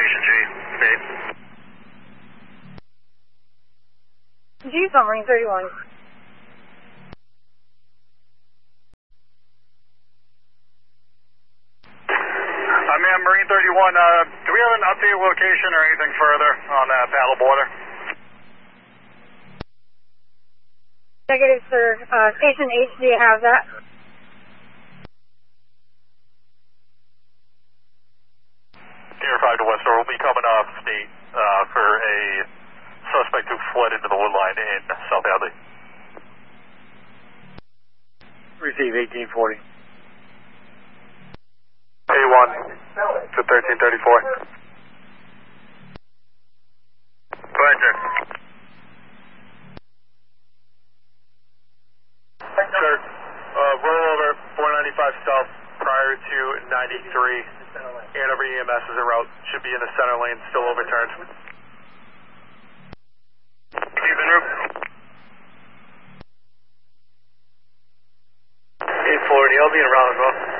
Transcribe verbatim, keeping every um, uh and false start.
Ocean G, speed. G, Submarine thirty-one. Uh, man, Marine thirty-one, uh, do we have an updated location or anything further on that paddle border? Negative, sir. Uh, Station H, do you have that? Sierra five to West, we'll be coming off state uh, for a suspect who fled into the wood line in South Hadley. Receive eighteen forty. A one to thirteen thirty-four. Go ahead, sir. Sir, uh, rollover four ninety-five south prior to ninety-three. Andover E M S is en route. Should be in the center lane, still overturned. Keep en route. eight forty, I'll be in route as well.